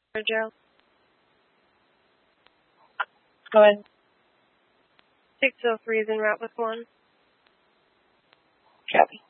Joe. Go ahead. 603 is en route with 1. Copy.